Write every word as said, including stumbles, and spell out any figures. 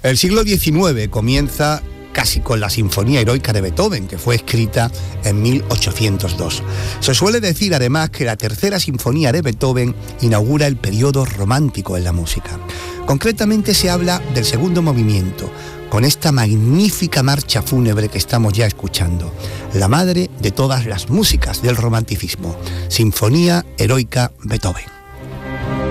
El siglo diecinueve comienza casi con la Sinfonía Heroica de Beethoven, que fue escrita en mil ochocientos dos. Se suele decir además que la tercera Sinfonía de Beethoven inaugura el periodo romántico en la música. Concretamente se habla del segundo movimiento, con esta magnífica marcha fúnebre que estamos ya escuchando, la madre de todas las músicas del romanticismo, Sinfonía Heroica Beethoven.